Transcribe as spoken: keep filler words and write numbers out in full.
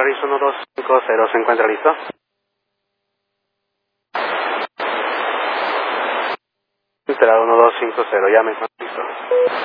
Polaris uno dos cinco cero, ¿se encuentra listo? Será uno dos cinco cero, ya me encuentro listo.